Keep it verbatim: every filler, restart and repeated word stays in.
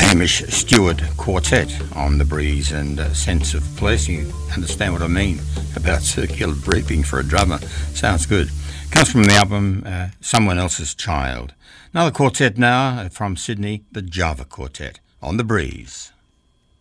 Hamish Stewart Quartet on The Breeze, and a sense of place. You understand what I mean about circular breathing for a drummer. Sounds good. Comes from the album uh, Someone Else's Child. Another quartet now from Sydney, the Java Quartet on The Breeze.